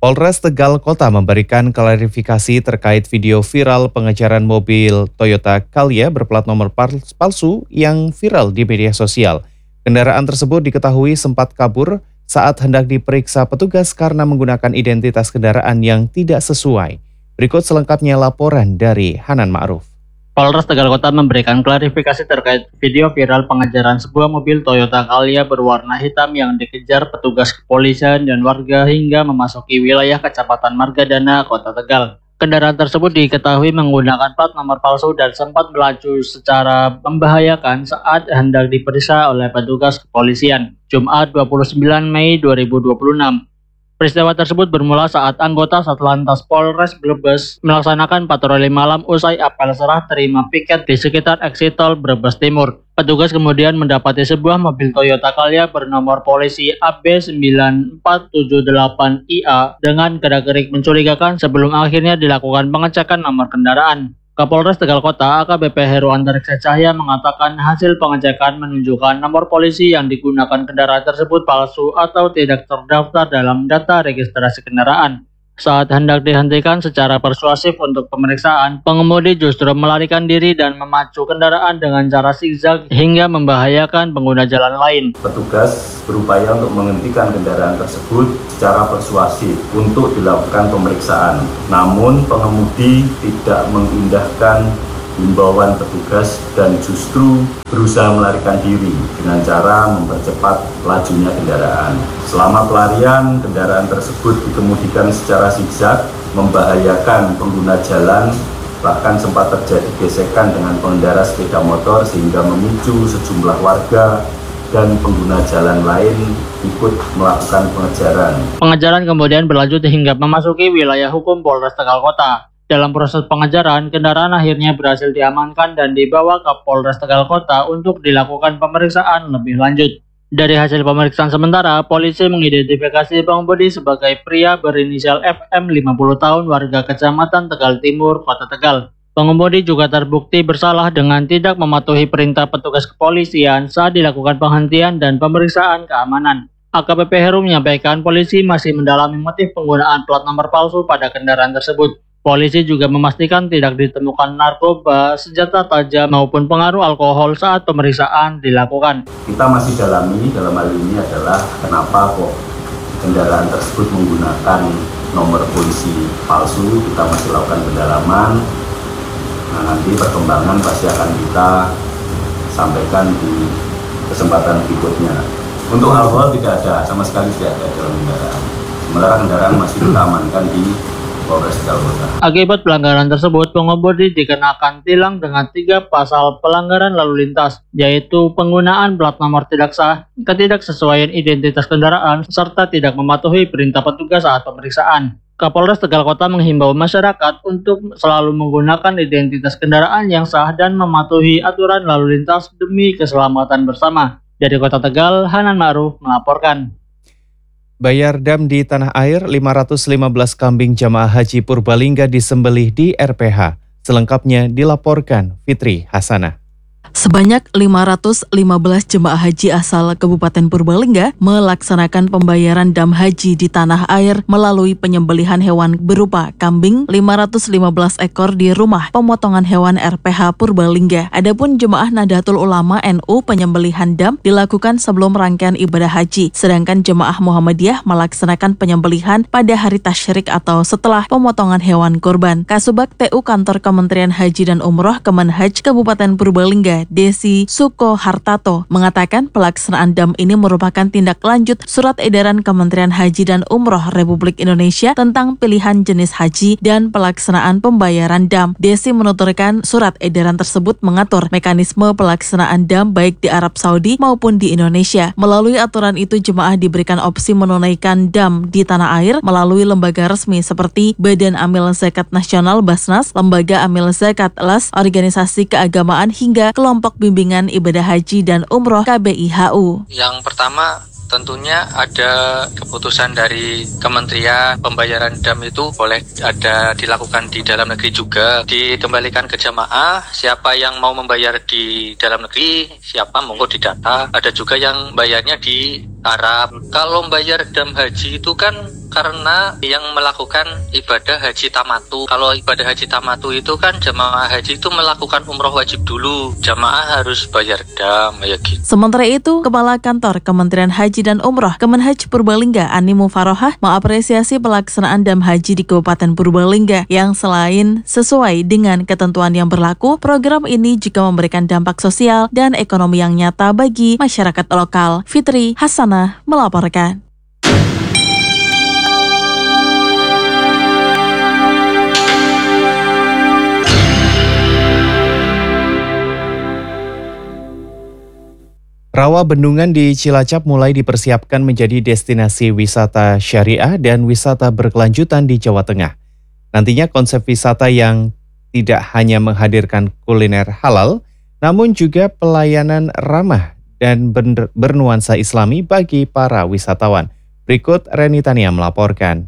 Polres Tegal Kota memberikan klarifikasi terkait video viral pengejaran mobil Toyota Calya berplat nomor palsu yang viral di media sosial. Kendaraan tersebut diketahui sempat kabur saat hendak diperiksa petugas karena menggunakan identitas kendaraan yang tidak sesuai. Berikut selengkapnya laporan dari Hanan Ma'ruf. Polres Tegal Kota memberikan klarifikasi terkait video viral pengejaran sebuah mobil Toyota Calya berwarna hitam yang dikejar petugas kepolisian dan warga hingga memasuki wilayah Kecamatan Margadana, Kota Tegal. Kendaraan tersebut diketahui menggunakan plat nomor palsu dan sempat melaju secara membahayakan saat hendak diperiksa oleh petugas kepolisian. Jumat 29 Mei 2026. Peristiwa tersebut bermula saat anggota Satlantas Polres Brebes melaksanakan patroli malam usai apel serah terima piket di sekitar exit tol Brebes Timur. Petugas kemudian mendapati sebuah mobil Toyota Calya bernomor polisi AB9478IA dengan gerak-gerik mencurigakan sebelum akhirnya dilakukan pengecekan nomor kendaraan. Kapolres Tegal Kota AKBP Heru Antariksa Cahya mengatakan hasil pengecekan menunjukkan nomor polisi yang digunakan kendaraan tersebut palsu atau tidak terdaftar dalam data registrasi kendaraan. Saat hendak dihentikan secara persuasif untuk pemeriksaan, pengemudi justru melarikan diri dan memacu kendaraan dengan cara zigzag hingga membahayakan pengguna jalan lain. Petugas berupaya untuk menghentikan kendaraan tersebut secara persuasif untuk dilakukan pemeriksaan. Namun pengemudi tidak mengindahkan himbauan petugas dan justru berusaha melarikan diri dengan cara mempercepat lajunya kendaraan. Selama pelarian, kendaraan tersebut dikemudikan secara zigzag, membahayakan pengguna jalan, bahkan sempat terjadi gesekan dengan pengendara sepeda motor sehingga memicu sejumlah warga dan pengguna jalan lain ikut melakukan pengejaran. Pengejaran kemudian berlanjut hingga memasuki wilayah hukum Polres Tegal Kota. Dalam proses pengejaran, kendaraan akhirnya berhasil diamankan dan dibawa ke Polres Tegal Kota untuk dilakukan pemeriksaan lebih lanjut. Dari hasil pemeriksaan sementara, polisi mengidentifikasi pengemudi sebagai pria berinisial FM 50 tahun warga Kecamatan Tegal Timur, Kota Tegal. Pengemudi juga terbukti bersalah dengan tidak mematuhi perintah petugas kepolisian saat dilakukan penghentian dan pemeriksaan keamanan. AKBP Heru menyampaikan polisi masih mendalami motif penggunaan plat nomor palsu pada kendaraan tersebut. Polisi juga memastikan tidak ditemukan narkoba, senjata tajam maupun pengaruh alkohol saat pemeriksaan dilakukan. Kita masih dalami dalam hal ini adalah kenapa kok kendaraan tersebut menggunakan nomor polisi palsu. Kita masih lakukan pendalaman. Nah, nanti perkembangan pasti akan kita sampaikan di kesempatan berikutnya. Untuk alkohol tidak ada, sama sekali tidak ada dalam kendaraan. Sementara kendaraan masih kita amankan di Polres Tegal Kota. Akibat pelanggaran tersebut, pengemudi dikenakan tilang dengan 3 pasal pelanggaran lalu lintas, yaitu penggunaan plat nomor tidak sah, ketidaksesuaian identitas kendaraan, serta tidak mematuhi perintah petugas saat pemeriksaan. Kapolres Tegal Kota menghimbau masyarakat untuk selalu menggunakan identitas kendaraan yang sah dan mematuhi aturan lalu lintas demi keselamatan bersama. Dari Kota Tegal, Hanan Ma'ruf melaporkan. Bayar dam di tanah air, 515 kambing jamaah haji Purbalingga disembelih di RPH. Selengkapnya dilaporkan Fitri Hasanah. Sebanyak 515 jemaah haji asal Kabupaten Purbalingga melaksanakan pembayaran dam haji di tanah air melalui penyembelihan hewan berupa kambing 515 ekor di rumah pemotongan hewan RPH Purbalingga. Adapun jemaah Nahdlatul Ulama NU penyembelihan dam dilakukan sebelum rangkaian ibadah haji, sedangkan jemaah Muhammadiyah melaksanakan penyembelihan pada hari tasyrik atau setelah pemotongan hewan kurban. Kasubag TU Kantor Kementerian Haji dan Umroh Kemenhaj Kabupaten Purbalingga Desi Suko Hartato mengatakan pelaksanaan dam ini merupakan tindak lanjut surat edaran Kementerian Haji dan Umroh Republik Indonesia tentang pilihan jenis haji dan pelaksanaan pembayaran dam. Desi menuturkan surat edaran tersebut mengatur mekanisme pelaksanaan dam baik di Arab Saudi maupun di Indonesia. Melalui aturan itu jemaah diberikan opsi menunaikan dam di tanah air melalui lembaga resmi seperti Badan Amil Zakat Nasional Basnas, Lembaga Amil Zakat LAS, organisasi keagamaan hingga kelompok bimbingan ibadah haji dan umroh KBIHU. Yang pertama tentunya ada keputusan dari kementerian pembayaran dam itu boleh ada dilakukan di dalam negeri juga, dikembalikan ke jamaah. Siapa yang mau membayar di dalam negeri, siapa monggo didata. Ada juga yang bayarnya di Arab. Kalau bayar dam haji itu kan karena yang melakukan ibadah haji tamatu. Kalau ibadah haji tamatu itu kan jamaah haji itu melakukan umroh wajib dulu. Jamaah harus bayar dam, ya gitu. Sementara itu, Kepala Kantor Kementerian Haji dan Umroh Kemenhaj Purbalingga Ani Mufarohah mengapresiasi pelaksanaan dam haji di Kabupaten Purbalingga yang selain sesuai dengan ketentuan yang berlaku, program ini juga memberikan dampak sosial dan ekonomi yang nyata bagi masyarakat lokal. Fitri Hasanah melaporkan. Rawa Bendungan di Cilacap mulai dipersiapkan menjadi destinasi wisata syariah dan wisata berkelanjutan di Jawa Tengah. Nantinya konsep wisata yang tidak hanya menghadirkan kuliner halal, namun juga pelayanan ramah dan bernuansa islami bagi para wisatawan. Berikut Reni Tania melaporkan.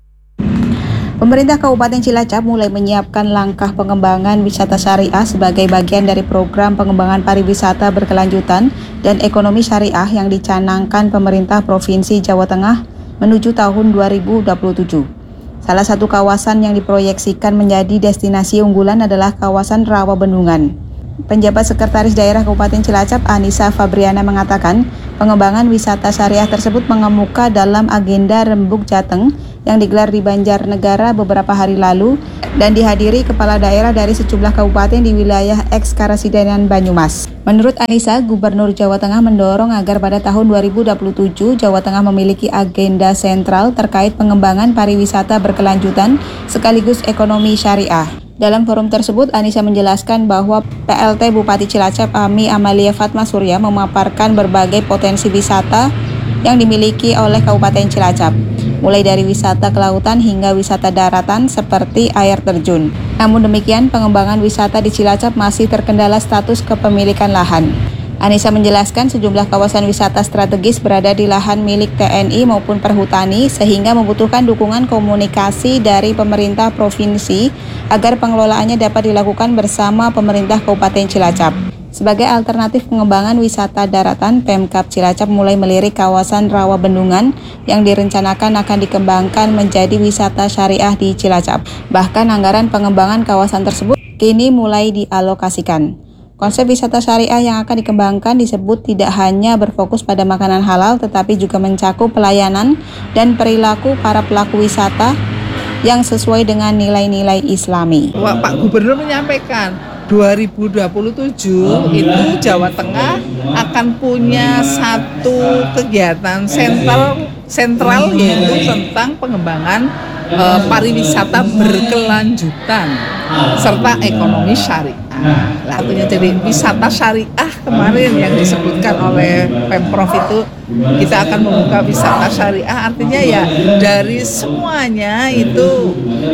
Pemerintah Kabupaten Cilacap mulai menyiapkan langkah pengembangan wisata syariah sebagai bagian dari program pengembangan pariwisata berkelanjutan dan ekonomi syariah yang dicanangkan pemerintah Provinsi Jawa Tengah menuju tahun 2027. Salah satu kawasan yang diproyeksikan menjadi destinasi unggulan adalah kawasan Rawa Bendungan. Penjabat Sekretaris Daerah Kabupaten Cilacap Anissa Fabriana mengatakan pengembangan wisata syariah tersebut mengemuka dalam agenda Rembuk Jateng yang digelar di Banjarnegara beberapa hari lalu dan dihadiri kepala daerah dari sejumlah kabupaten di wilayah eks-Karasidenan Banyumas. Menurut Anissa, Gubernur Jawa Tengah mendorong agar pada tahun 2027 Jawa Tengah memiliki agenda sentral terkait pengembangan pariwisata berkelanjutan sekaligus ekonomi syariah. Dalam forum tersebut, Anissa menjelaskan bahwa PLT Bupati Cilacap Ami Amalia Fatma Surya memaparkan berbagai potensi wisata yang dimiliki oleh Kabupaten Cilacap, mulai dari wisata kelautan hingga wisata daratan seperti air terjun. Namun demikian, pengembangan wisata di Cilacap masih terkendala status kepemilikan lahan. Anissa menjelaskan sejumlah kawasan wisata strategis berada di lahan milik TNI maupun perhutani sehingga membutuhkan dukungan komunikasi dari pemerintah provinsi agar pengelolaannya dapat dilakukan bersama pemerintah Kabupaten Cilacap. Sebagai alternatif pengembangan wisata daratan, Pemkab Cilacap mulai melirik kawasan Rawa Bendungan yang direncanakan akan dikembangkan menjadi wisata syariah di Cilacap. Bahkan anggaran pengembangan kawasan tersebut kini mulai dialokasikan. Konsep wisata syariah yang akan dikembangkan disebut tidak hanya berfokus pada makanan halal, tetapi juga mencakup pelayanan dan perilaku para pelaku wisata yang sesuai dengan nilai-nilai Islami. Pak Gubernur menyampaikan 2027 itu Jawa Tengah akan punya satu kegiatan sentral yaitu tentang pengembangan pariwisata berkelanjutan serta ekonomi syariah. Artinya jadi wisata syariah kemarin yang disebutkan oleh Pemprov itu kita akan membuka wisata syariah, artinya ya dari semuanya itu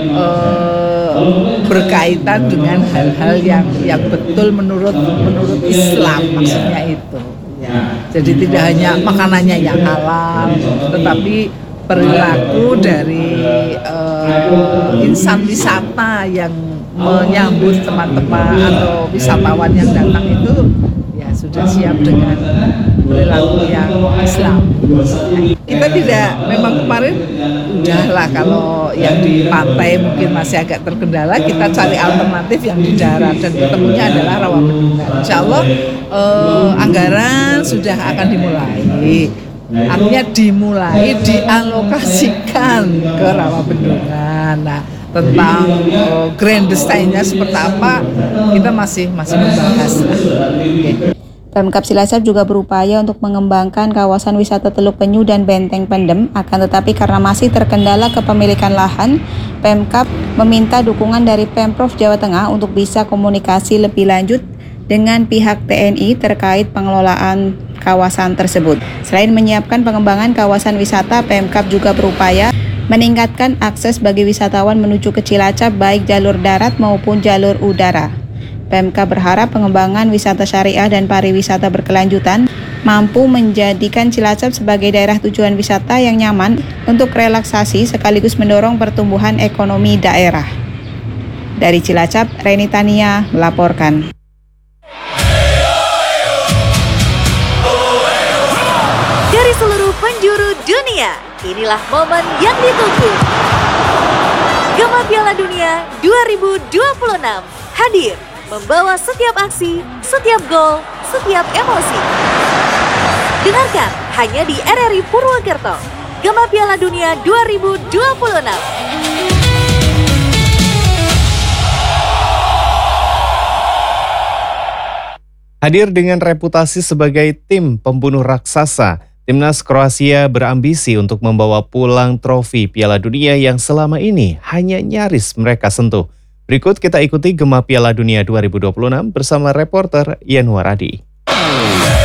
berkaitan dengan hal-hal yang betul menurut Islam, maksudnya itu ya. Jadi tidak hanya makanannya yang halal, tetapi perilaku dari insan wisata yang menyambut teman-teman atau wisatawan yang datang itu ya sudah siap dengan perilaku yang Islam. Kita tidak, memang kemarin udahlah kalau yang di pantai mungkin masih agak terkendala, kita cari alternatif yang di darat dan ketemunya adalah Rawa Bendungan. Insya Allah anggaran sudah akan dimulai. Artinya dimulai dialokasikan ke Rawa Bendungan. Nah, tentang grand design-nya seperti apa kita masih membahas. Pemkab Cilacap juga berupaya untuk mengembangkan kawasan wisata Teluk Penyu dan Benteng Pendem, akan tetapi karena masih terkendala kepemilikan lahan, Pemkab meminta dukungan dari Pemprov Jawa Tengah untuk bisa komunikasi lebih lanjut dengan pihak TNI terkait pengelolaan kawasan tersebut. Selain menyiapkan pengembangan kawasan wisata, Pemkab juga berupaya meningkatkan akses bagi wisatawan menuju ke Cilacap baik jalur darat maupun jalur udara. Pemkab berharap pengembangan wisata syariah dan pariwisata berkelanjutan mampu menjadikan Cilacap sebagai daerah tujuan wisata yang nyaman untuk relaksasi sekaligus mendorong pertumbuhan ekonomi daerah. Dari Cilacap, Reni Tania melaporkan. Dari seluruh inilah momen yang ditunggu. Gema Piala Dunia 2026 hadir membawa setiap aksi, setiap gol, setiap emosi. Dengarkan hanya di RRI Purwokerto. Gema Piala Dunia 2026. Hadir dengan reputasi sebagai tim pembunuh raksasa, Timnas Kroasia berambisi untuk membawa pulang trofi Piala Dunia yang selama ini hanya nyaris mereka sentuh. Berikut kita ikuti Gema Piala Dunia 2026 bersama reporter Yanuar Adi.